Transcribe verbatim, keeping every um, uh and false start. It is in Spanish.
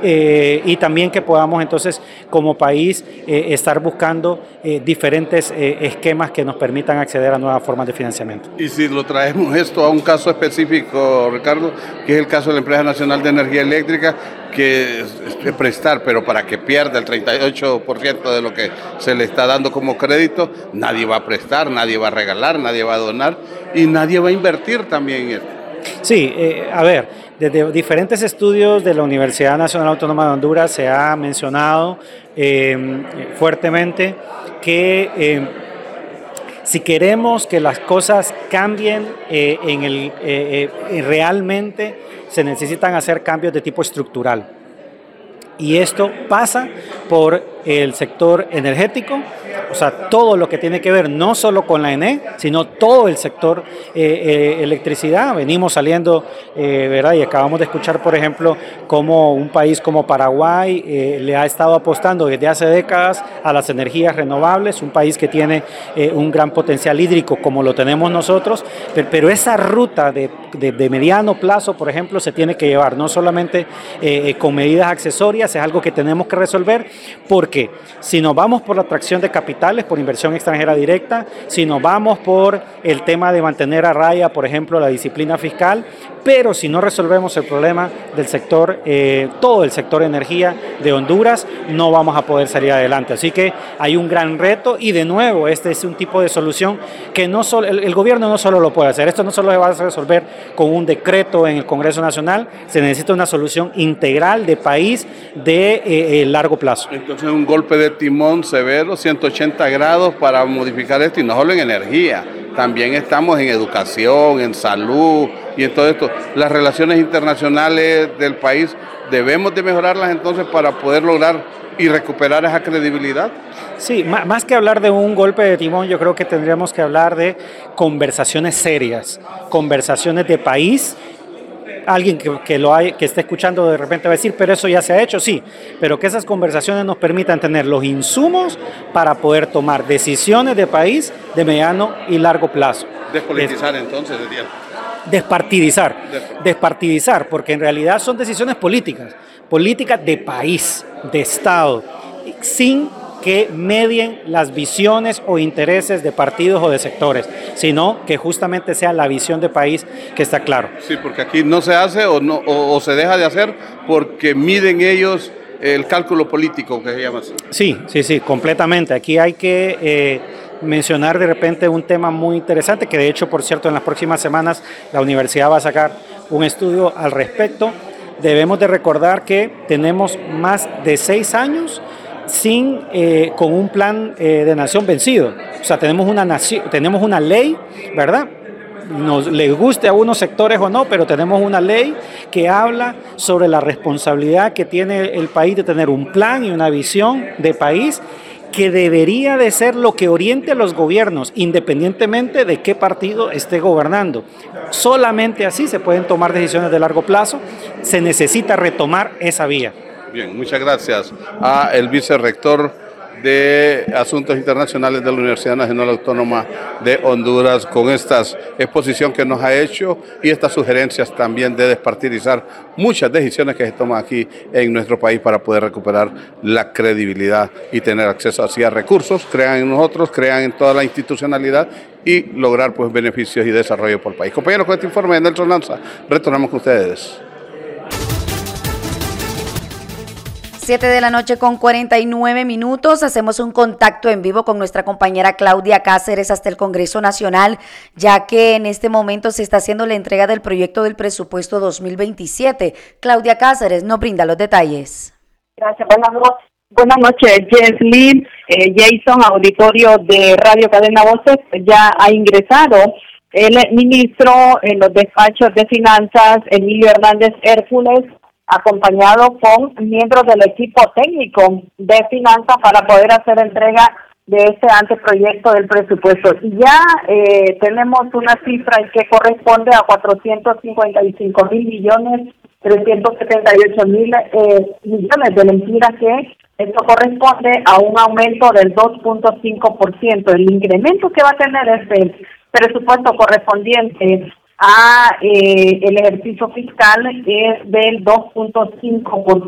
eh, y también que podamos entonces como país eh, estar buscando eh, diferentes eh, esquemas que nos permitan acceder a nuevas formas de financiamiento. Y si lo traemos esto a un caso específico, Ricardo, que es el caso de la Empresa Nacional de Energía Eléctrica, que es prestar, pero para que pierda el treinta y ocho por ciento de lo que se le está dando como crédito, nadie va a prestar, nadie va a regalar, nadie va a donar y nadie va a invertir también en esto. Sí, eh, a ver, desde diferentes estudios de la Universidad Nacional Autónoma de Honduras se ha mencionado eh, fuertemente que eh, si queremos que las cosas cambien eh, en el, eh, eh, realmente se necesitan hacer cambios de tipo estructural. Y esto pasa por el sector energético, o sea, todo lo que tiene que ver no solo con la E N E, sino todo el sector eh, eh, electricidad. Venimos saliendo, eh, ¿verdad? Y acabamos de escuchar, por ejemplo, cómo un país como Paraguay eh, le ha estado apostando desde hace décadas a las energías renovables, un país que tiene eh, un gran potencial hídrico como lo tenemos nosotros, pero, pero esa ruta de, de, de mediano plazo, por ejemplo, se tiene que llevar no solamente eh, con medidas accesorias, es algo que tenemos que resolver, porque si nos vamos por la atracción de capitales, por inversión extranjera directa, si nos vamos por el tema de mantener a raya, por ejemplo, la disciplina fiscal, pero si no resolvemos el problema del sector, eh, todo el sector energía de Honduras, no vamos a poder salir adelante. Así que hay un gran reto y de nuevo, este es un tipo de solución que no solo, el, el gobierno no solo lo puede hacer, esto no solo se va a resolver con un decreto en el Congreso Nacional, se necesita una solución integral de país de eh, eh, largo plazo. Entonces un golpe de timón severo, ciento ochenta grados para modificar esto y no solo en energía, también estamos en educación, en salud y en todo esto. Las relaciones internacionales del país debemos de mejorarlas entonces para poder lograr y recuperar esa credibilidad. Sí, más que hablar de un golpe de timón, yo creo que tendríamos que hablar de conversaciones serias, conversaciones de país. Alguien que, que lo hay, que esté escuchando de repente va a decir, pero eso ya se ha hecho, sí, pero que esas conversaciones nos permitan tener los insumos para poder tomar decisiones de país de mediano y largo plazo. Despolitizar es, entonces, diría. Despartidizar, despartidizar, porque en realidad son decisiones políticas, políticas de país, de Estado, sin que medien las visiones o intereses de partidos o de sectores, sino que justamente sea la visión de país que está claro. Sí, porque aquí no se hace o, no, o, o se deja de hacer porque miden ellos el cálculo político, que se llama así. Sí, sí, sí, completamente. Aquí hay que eh, mencionar de repente un tema muy interesante, que de hecho, por cierto, en las próximas semanas la universidad va a sacar un estudio al respecto. Debemos de recordar que tenemos más de seis años sin eh, con un plan eh, de nación vencido. O sea, tenemos una nación, tenemos una ley, ¿verdad? Nos les guste a unos sectores o no, pero tenemos una ley que habla sobre la responsabilidad que tiene el país de tener un plan y una visión de país que debería de ser lo que oriente a los gobiernos, independientemente de qué partido esté gobernando. Solamente así se pueden tomar decisiones de largo plazo. Se necesita retomar esa vía. Bien, muchas gracias a el vicerrector de Asuntos Internacionales de la Universidad Nacional Autónoma de Honduras con esta exposición que nos ha hecho y estas sugerencias también de despartidizar muchas decisiones que se toman aquí en nuestro país para poder recuperar la credibilidad y tener acceso así a recursos, crean en nosotros, crean en toda la institucionalidad y lograr pues beneficios y desarrollo por el país. Compañeros, con este informe de Nelson Lanza, retornamos con ustedes. siete de la noche con cuarenta y nueve minutos, hacemos un contacto en vivo con nuestra compañera Claudia Cáceres hasta el Congreso Nacional, ya que en este momento se está haciendo la entrega del proyecto del presupuesto dos mil veintisiete. Claudia Cáceres nos brinda los detalles. Gracias, buenas noches. Buenas noches, Jesslyn, eh, Jason, auditorio de Radio Cadena Voces. Ya ha ingresado el ministro en los despachos de finanzas, Emilio Hernández Hércules, acompañado con miembros del equipo técnico de finanzas para poder hacer entrega de este anteproyecto del presupuesto. Y ya eh, tenemos una cifra que corresponde a cuatrocientos cincuenta y cinco mil millones, trescientos setenta y ocho mil eh, millones de lempiras, que esto corresponde a un aumento del dos punto cinco por ciento. El incremento que va a tener este presupuesto correspondiente a eh, el ejercicio fiscal es del dos punto cinco por ciento.